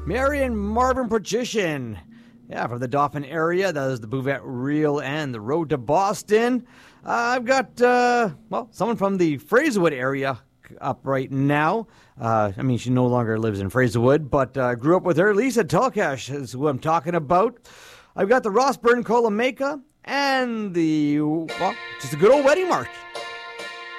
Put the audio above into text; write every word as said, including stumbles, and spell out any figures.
Mary and Marvin Patrician. Yeah, from the Dauphin area. That is the Bouvette Reel and the Road to Boston. Uh, I've got, uh, well, someone from the Fraserwood area up right now. Uh, I mean, she no longer lives in Fraserwood, but uh, grew up with her. Lisa Tolkash is who I'm talking about. I've got the Rossburn Colameka and the, well, just a good old wedding march.